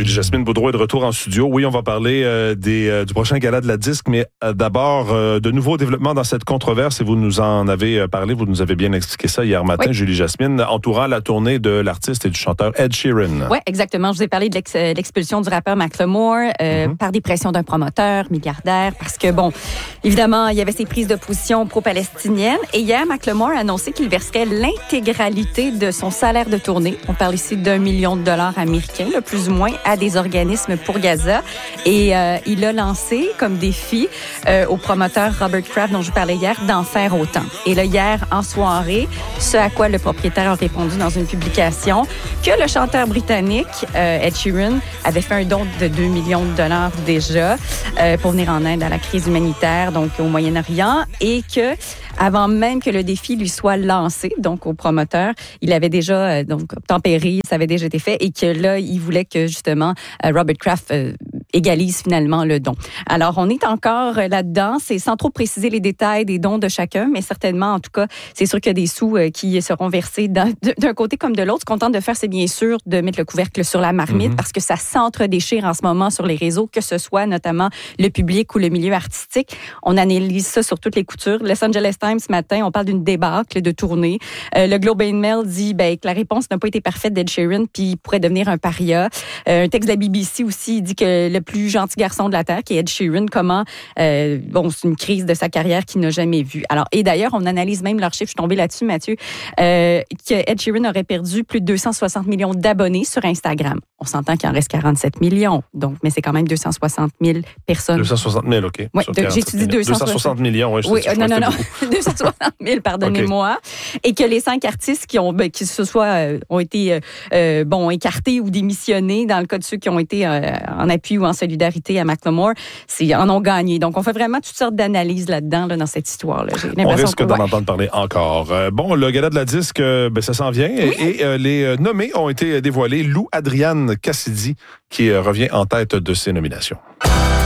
Julie Jasmine Boudreau est de retour en studio. Oui, on va parler du prochain gala de la disque, mais d'abord, de nouveaux développements dans cette controverse, et vous nous en avez parlé, vous nous avez bien expliqué ça hier matin, Julie Jasmine, entourant la tournée de l'artiste et du chanteur Ed Sheeran. Oui, exactement. Je vous ai parlé de l'expulsion du rappeur Macklemore par des pressions d'un promoteur milliardaire, parce que, bon, évidemment, il y avait ses prises de position pro-palestiniennes, et hier, Macklemore a annoncé qu'il verserait l'intégralité de son salaire de tournée. On parle ici d'$1 million américains, là, plus ou moins, à des organismes pour Gaza. Et il a lancé comme défi au promoteur Robert Kraft, dont je vous parlais hier, d'en faire autant. Et là, hier, en soirée, ce à quoi le propriétaire a répondu dans une publication que le chanteur britannique Ed Sheeran avait fait un don de $2 millions déjà pour venir en aide à la crise humanitaire, donc au Moyen-Orient, et que avant même que le défi lui soit lancé, donc au promoteur, il avait déjà tempéré, ça avait déjà été fait, et que là, il voulait que justement Robert Kraft égalise finalement le don. Alors, on est encore là-dedans, c'est sans trop préciser les détails des dons de chacun, mais certainement, en tout cas, c'est sûr qu'il y a des sous qui seront versés d'un côté comme de l'autre. Ce qu'on tente de faire, c'est bien sûr de mettre le couvercle sur la marmite, parce que ça s'entre-déchire en ce moment sur les réseaux, que ce soit notamment le public ou le milieu artistique. On analyse ça sur toutes les coutures. Los Angeles Times, ce matin, on parle d'une débâcle de tournée. Le Globe and Mail dit que la réponse n'a pas été parfaite d'Ed Sheeran, puis il pourrait devenir un paria. Un texte de la BBC aussi dit que le plus gentil garçon de la Terre, qui est Ed Sheeran, comment c'est une crise de sa carrière qu'il n'a jamais vue. Alors, et d'ailleurs, on analyse même leurs chiffres, je suis tombée là-dessus, Mathieu, que Ed Sheeran aurait perdu plus de 260 millions d'abonnés sur Instagram. On s'entend qu'il en reste 47 millions, donc, mais c'est quand même 260 000 personnes. 260 000, OK. Oui, j'ai dit 260 millions, oui. Oui, non. 260 000, pardonnez-moi. Okay. Et que les 5 artistes qui ont été écartés ou démissionnés, dans le cas de ceux qui ont été en appui ou en solidarité à Macklemore, en ont gagné. Donc, on fait vraiment toutes sortes d'analyses là-dedans, dans cette histoire-là. On risque d'en entendre parler encore. Le gala de la disque, ça s'en vient. Oui. Et les nommés ont été dévoilés. Lou Adrian Cassidy, qui revient en tête de ces nominations.